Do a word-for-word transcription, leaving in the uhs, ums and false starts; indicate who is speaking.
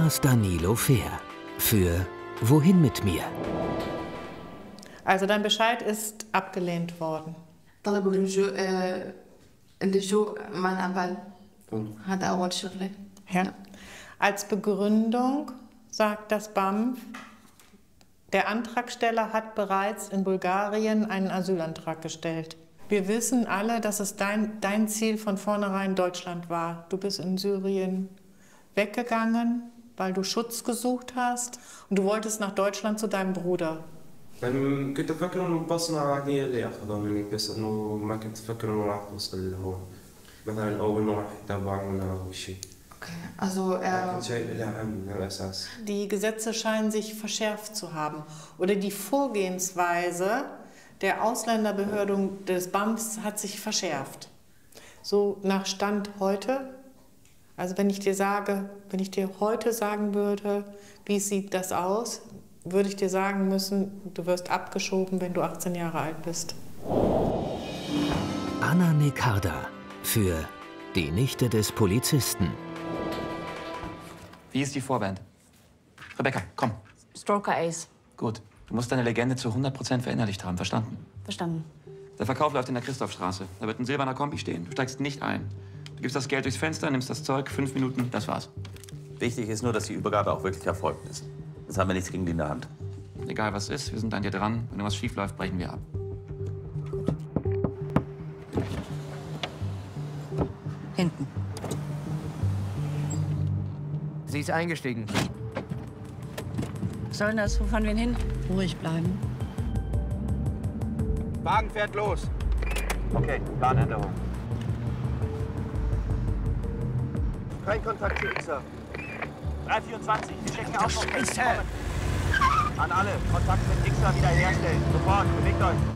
Speaker 1: Jonas Danilo Fehr für Wohin mit mir?
Speaker 2: Also dein Bescheid ist abgelehnt worden.
Speaker 3: طلب اللجوء اللجوء منع بال هذا أول شغلة.
Speaker 2: Ja. Als Begründung sagt das B A M F, der Antragsteller hat bereits in Bulgarien einen Asylantrag gestellt. Wir wissen alle, dass es dein, dein Ziel von vornherein Deutschland war. Du bist in Syrien weggegangen, weil du Schutz gesucht hast und du wolltest nach Deutschland zu deinem Bruder.
Speaker 4: كنت أفكر إنه بصنع عادية اللي أخذها مني بس إنه ما كنت أفكر إنه راح توصل لهون مثلاً أو إنه راح يتابعونا أو شيء.
Speaker 3: Also er
Speaker 2: Die Gesetze scheinen sich verschärft zu haben oder die Vorgehensweise der Ausländerbehörde des B A M Fs hat sich verschärft. So nach Stand heute, also wenn ich dir sage, wenn ich dir heute sagen würde, wie sieht das aus, würde ich dir sagen müssen, du wirst abgeschoben, wenn du achtzehn Jahre alt bist.
Speaker 1: Anna Nekarda für die Nichte des Polizisten.
Speaker 5: Wie ist die Vorband? Rebecca, komm.
Speaker 6: Stroker Ace.
Speaker 5: Gut. Du musst deine Legende zu hundert Prozent verinnerlicht haben, verstanden?
Speaker 6: Verstanden.
Speaker 5: Der Verkauf läuft in der Christophstraße. Da wird ein silberner Kombi stehen. Du steigst nicht ein. Du gibst das Geld durchs Fenster, nimmst das Zeug, fünf Minuten, das war's.
Speaker 7: Wichtig ist nur, dass die Übergabe auch wirklich erfolgt ist. Jetzt haben wir nichts gegen die in der Hand.
Speaker 5: Egal was ist, wir sind an dir dran. Wenn irgendwas schief läuft, brechen wir ab.
Speaker 6: Hinten.
Speaker 8: Sie ist eingestiegen.
Speaker 6: Was soll denn das? Wo fahren wir hin? Ruhig bleiben.
Speaker 8: Wagen fährt los.
Speaker 7: Okay, Planänderung.
Speaker 8: Kein Kontakt zu Xer.
Speaker 7: drei vierundzwanzig, wir checken auch noch. An alle, Kontakt mit Xer wiederherstellen. Sofort, bewegt euch.